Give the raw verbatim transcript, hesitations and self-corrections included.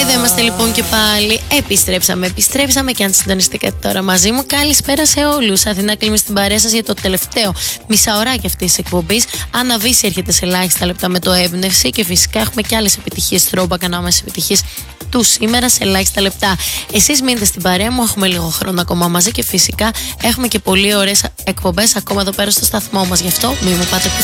Εδώ είμαστε λοιπόν και πάλι. Επιστρέψαμε, επιστρέψαμε και αν συντονιστήκατε τώρα μαζί μου, καλησπέρα σε όλους. Αθηνά Κλίμη στην παρέα σας για το τελευταίο μισάωράκι αυτής της εκπομπής. Άννα Βύση έρχεται σε ελάχιστα λεπτά με το έμπνευση και φυσικά έχουμε και άλλες επιτυχίες, throwback ανάμεσες επιτυχίες του σήμερα σε ελάχιστα λεπτά. Εσείς μείνετε στην παρέα μου, έχουμε λίγο χρόνο ακόμα μαζί και φυσικά έχουμε και πολύ ωραίες εκπομπές ακόμα εδώ πέρα στο σταθμό μας. Γι' αυτό μην μου πάτε